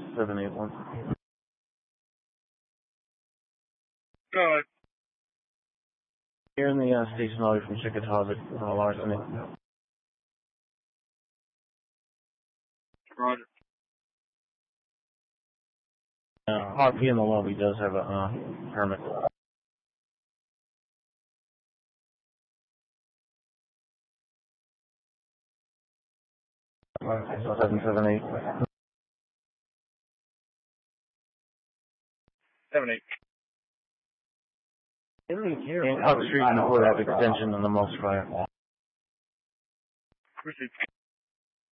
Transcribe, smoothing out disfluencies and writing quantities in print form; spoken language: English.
781. Go ahead. Here in the station lobby from Chickataway, larceny. Roger. RP in the lobby does have a permit. So 778. 7-8. Out the street and avoid that extension on the most fire. Received.